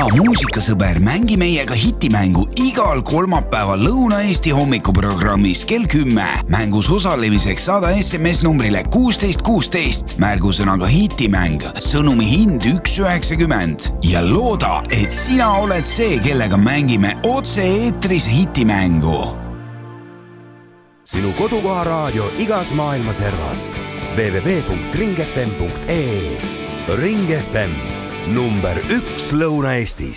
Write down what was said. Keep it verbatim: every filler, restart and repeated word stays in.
hea muusikasõber, mängi meiega hitimängu igal kolmapäeval Lõuna-Eesti hommikuprogrammis kell kümme. Mängus osalemiseks saada S M S numbrile kuusteist kuusteist. Märgusõnaga hitimäng, sõnumi hind üks üheksakümmend ja looda, et sina oled see, kellega mängime otse-eetris hitimängu. Sinu kodukoha raadio igas maailma servas. w w w punkt ring f m punkt e e Ring F M, number üks Lõuna-Eestis.